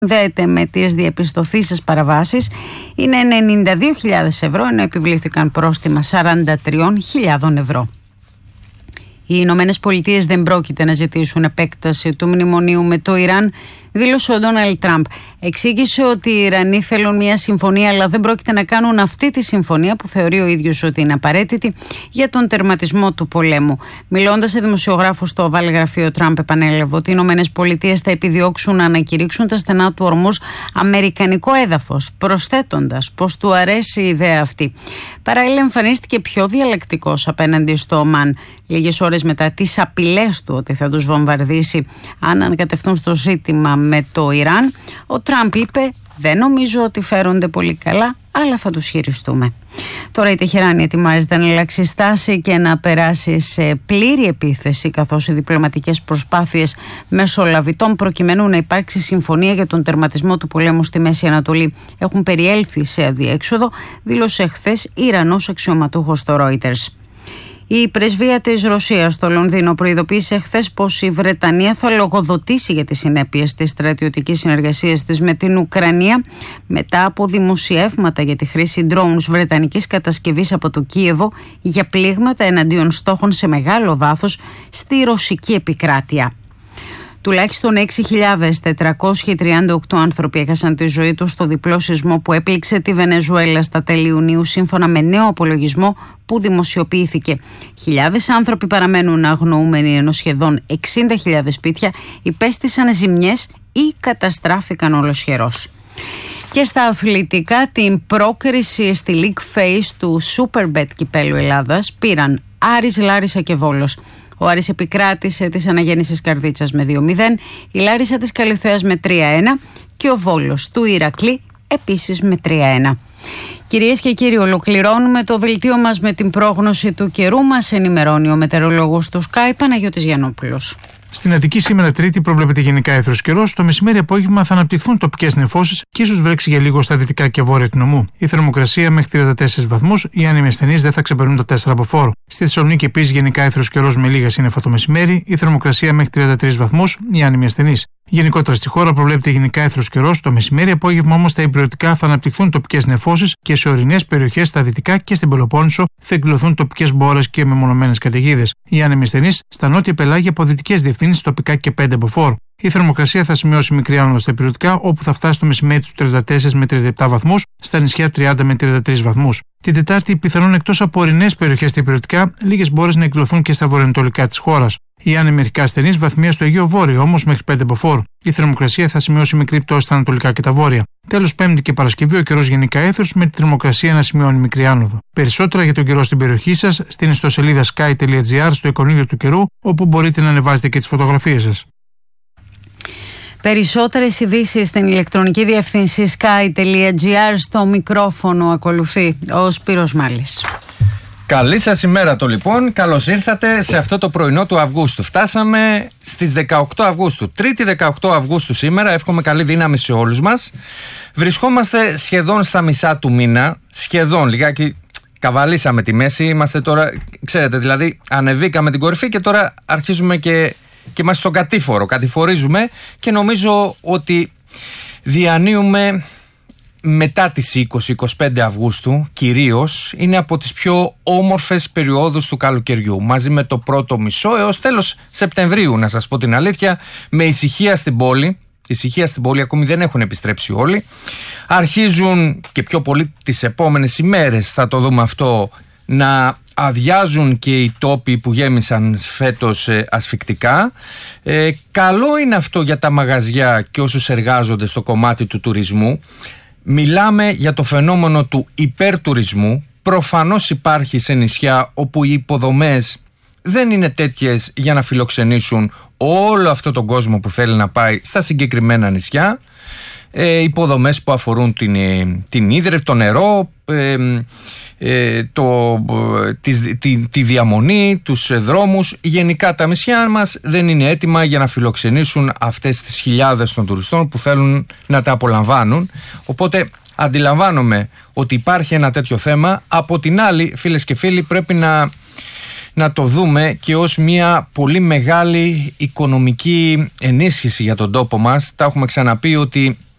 συνδέεται με τις διαπιστωθήσεις παραβάσεις είναι 92.000 ευρώ, ενώ επιβλήθηκαν πρόστιμα 43.000 ευρώ. Οι Ηνωμένες Πολιτείες δεν πρόκειται να ζητήσουν επέκταση του μνημονίου με το Ιράν, δήλωσε ο Ντόναλντ Τραμπ. Εξήγησε ότι οι Ιρανοί θέλουν μια συμφωνία, αλλά δεν πρόκειται να κάνουν αυτή τη συμφωνία που θεωρεί ο ίδιος ότι είναι απαραίτητη για τον τερματισμό του πολέμου. Μιλώντας σε δημοσιογράφους στο Oval Γραφείο, Τραμπ επανέλαβε ότι οι Ηνωμένες Πολιτείες θα επιδιώξουν να ανακηρύξουν τα στενά του Ορμούζ αμερικανικό έδαφος, προσθέτοντας πως του αρέσει η ιδέα αυτή. Παράλληλα, εμφανίστηκε πιο διαλεκτικός απέναντι στο Ομάν, λίγες ώρες μετά τις απειλές του ότι θα τους βομβαρδίσει αν ανακατευτούν στο ζήτημα με το Ιράν. Ο Τραμπ είπε: «Δεν νομίζω ότι φέρονται πολύ καλά, αλλά θα τους χειριστούμε». Τώρα η Τεχεράνη ετοιμάζεται να αλλάξει στάση και να περάσει σε πλήρη επίθεση, καθώς οι διπλωματικές προσπάθειες μεσολαβητών προκειμένου να υπάρξει συμφωνία για τον τερματισμό του πολέμου στη Μέση Ανατολή έχουν περιέλθει σε αδιέξοδο, δήλωσε χθες Ιρανός αξιωματούχος στο Reuters. Η πρεσβεία της Ρωσίας στο Λονδίνο προειδοποίησε χθες πως η Βρετανία θα λογοδοτήσει για τις συνέπειες της στρατιωτικής συνεργασίας της με την Ουκρανία μετά από δημοσιεύματα για τη χρήση drones βρετανικής κατασκευής από το Κίεβο για πλήγματα εναντίον στόχων σε μεγάλο βάθος στη ρωσική επικράτεια. Τουλάχιστον 6.438 άνθρωποι έχασαν τη ζωή τους στο διπλό σεισμό που έπληξε τη Βενεζουέλα στα τέλη Ιουνίου, σύμφωνα με νέο απολογισμό που δημοσιοποιήθηκε. Χιλιάδες άνθρωποι παραμένουν αγνοούμενοι, ενώ σχεδόν 60.000 σπίτια υπέστησαν ζημιές ή καταστράφηκαν ολοσχερώς. Και στα αθλητικά, την πρόκριση στη League Phase του Superbet κυπέλλου Ελλάδας πήραν Άρης, Λάρισα και Βόλος. Ο Άρης επικράτησε της Αναγέννησης Καρδίτσας με 2-0, η Λάρισα της Καλιθέας με 3-1 και ο Βόλος του Ηρακλή επίσης με 3-1. Κυρίες και κύριοι, ολοκληρώνουμε το δελτίο μας με την πρόγνωση του καιρού. Μας ενημερώνει ο μετεωρολόγος του Sky, Παναγιώτης Γιαννόπουλος. Στην Αττική σήμερα Τρίτη προβλέπεται γενικά έθρος καιρός. Το μεσημέρι απόγευμα θα αναπτυχθούν τοπικές νεφώσεις και ίσως βρέξει για λίγο στα δυτικά και βόρεια του νομού. Η θερμοκρασία μέχρι 34 βαθμούς, οι άνεμοι ασθενείς δεν θα ξεπερνούν τα 4 από φόρο. Στη Θεσσαλονίκη επίσης γενικά έθρος καιρός με λίγα σύννεφα το μεσημέρι, η θερμοκρασία μέχρι 33 βαθμούς, οι άνεμοι ασθενείς. Γενικότερα στη χώρα προβλέπεται γενικά έθρος καιρός. Το μεσημέρι απόγευμα όμως τα υπηρετικά θα αναπτυχθούν τοπικές νεφώσεις και σε ορεινές περιοχές στα δυτικά και στην Πελοπόννησο θα εκδηλωθούν τοπικές μπόρες και μεμονωμένες καταιγίδες. Οι άνεμοι ασθενείς στα νότια πελάγια από δυτικές διευθύνσεις τοπικά και 5 από φόρ. Η θερμοκρασία θα σημειώσει μικρή άνοδο στα υπηρετικά, όπου θα φτάσει το μεσημέρι στους 34 με 37 βαθμούς, στα νησιά 30 με 33 βαθμούς. Την Τετάρτη, πιθανόν εκτός από ορεινές περιοχές στα υπηρετικά, λίγες μπόρες να εκδηλωθούν και στα βορειοανατολικά της χώρας. Οι άνεμοι μερικά ασθενείς βαθμία στο Αιγαίο Βόρειο, όμως μέχρι 5 από φόρ. Η θερμοκρασία θα σημειώσει μικρή πτώση στα ανατολικά και τα βόρεια. Τέλος, Πέμπτη και Παρασκευή ο καιρός γενικά έθρος, με τη θερμοκρασία να σημειώνει μικρή άνοδο. Περισσότερα για τον καιρό στην περιοχή σας στην ιστοσελίδα sky.gr στο εικονίδιο του καιρού, όπου μπορείτε να ανεβάζετε και τις φωτογραφίες σας. Περισσότερες ειδήσεις στην ηλεκτρονική διευθύνση sky.gr. Στο μικρόφωνο ακολουθεί ο Σπύρος Μάλης. Καλή σας ημέρα το λοιπόν, καλώς ήρθατε σε αυτό το πρωινό του Αυγούστου. Φτάσαμε στις 18 Αυγούστου, Τρίτη 18 Αυγούστου σήμερα, εύχομαι καλή δύναμη σε όλους μας. Βρισκόμαστε σχεδόν στα μισά του μήνα, σχεδόν, λιγάκι καβαλήσαμε τη μέση, είμαστε τώρα, ξέρετε δηλαδή, ανεβήκαμε την κορυφή και τώρα αρχίζουμε και είμαστε στον κατήφορο, κατηφορίζουμε και νομίζω ότι διανύουμε μετά τις 20-25 Αυγούστου κυρίως, είναι από τις πιο όμορφες περιόδους του καλοκαιριού, μαζί με το πρώτο μισό έως τέλος Σεπτεμβρίου, να σας πω την αλήθεια, με ησυχία στην πόλη. Ησυχία στην πόλη, ακόμη δεν έχουν επιστρέψει όλοι. Αρχίζουν και πιο πολύ τις επόμενες ημέρες, θα το δούμε αυτό, να αδειάζουν και οι τόποι που γέμισαν φέτος ασφυκτικά. Καλό είναι αυτό για τα μαγαζιά και όσους εργάζονται στο κομμάτι του τουρισμού. Μιλάμε για το φαινόμενο του υπερτουρισμού. Προφανώς υπάρχει σε νησιά όπου οι υποδομές δεν είναι τέτοιες για να φιλοξενήσουν όλο αυτό τον κόσμο που θέλει να πάει στα συγκεκριμένα νησιά. Υποδομές που αφορούν την ίδρυυση, το νερό, τη διαμονή, τους δρόμους. Γενικά τα νησιά μας δεν είναι έτοιμα για να φιλοξενήσουν αυτές τις χιλιάδες των τουριστών που θέλουν να τα απολαμβάνουν. Οπότε αντιλαμβάνομαι ότι υπάρχει ένα τέτοιο θέμα. Από την άλλη, φίλες και φίλοι, πρέπει να το δούμε και ως μια πολύ μεγάλη οικονομική ενίσχυση για τον τόπο μας. Τα έχουμε ξαναπεί ότι